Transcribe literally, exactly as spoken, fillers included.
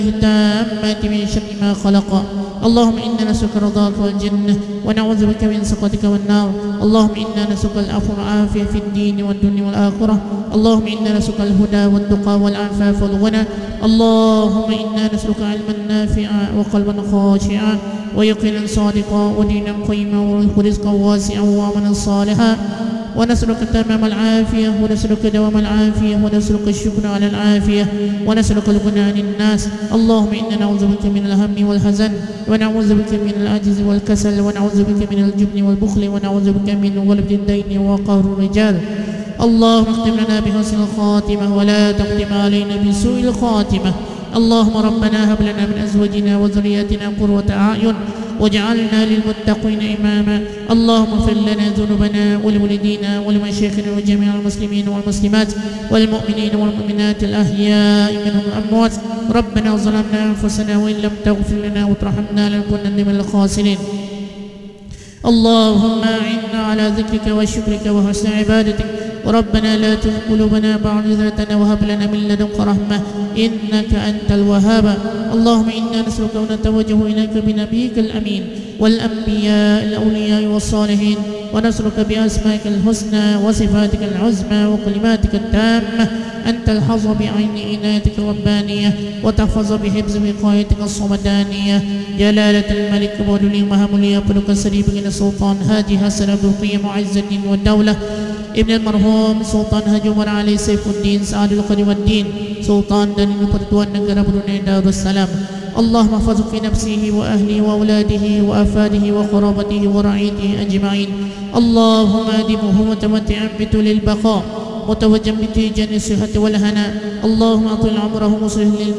التامة من شر ما خلق. اللهم إنا نسألك رضاك والجنة ونعوذ بك من سخطك والنار. اللهم إنا نسألك العفو والعافية في الدين والدنيا والآخرة. اللهم إنا نسألك الهدى والتقى والعفاف والغنى. اللهم إنا نسألك علما نافعا وقلبا خاشعا ويقينا صادقا ودينا قيما ورزقا واسعا وعملا صالحا. ونسألك تمام العافية ونسألك دوام العافية ونسألك الشكر على العافية ونسألك الغنى عن الناس. اللهم إنا نعوذ بك من الهم والحزن ونعوذ بك من العجز والكسل ونعوذ بك من الجبن والبخل ونعوذ بك من غلبة الدين وقهر الرجال. اللهم اختم لنا بحسن الخاتمة ولا تختم علينا بسوء الخاتمة. اللهم ربنا هب لنا من أزواجنا وذرياتنا قرة أعين واجعلنا للمتقين إماما. اللهم اغفر لنا ذنوبنا ولوالدينا ولمشايخنا وجميع المسلمين والمسلمات والمؤمنين والمؤمنات الأحياء منهم الأموات. ربنا ظلمنا أنفسنا وإن لم تغفر لنا وترحمنا لنكونن من الخاسرين. اللهم أعنا على ذكرك وشكرك وحسن عبادتك. وربنا لا تزغ قلوبنا بعد إذ هديتنا وهب لنا من لدنك رحمة إنك أنت الوهاب. اللهم إنا نسألك ونتوجه إليك بنبيك الأمين والأنبياء الأولياء والصالحين ونسألك بأسمائك الحسنى وصفاتك العظمى وكلماتك التامة أن تلحظ بعين عنايتك الربانية وتحفظ بحفظ وقايتك الصمدانية جلالة الملك ودلي وهملي أبنك السري بن سلطان هادي حسن بقية معز الدين والدولة ابن المرحوم سلطان هجومر علي سيف الدين سعد القديم والدين سلطان دنيا pertuan negara Brunei Darussalam. اللهم احفظه في نفسه وأهله وأولاده وأفاده وقرابته ورعيته أجمعين. اللهم أدمه متمتعا بطول البقاء متوجا بتيجان الصحة والهناء. اللهم أطل عمره مصلح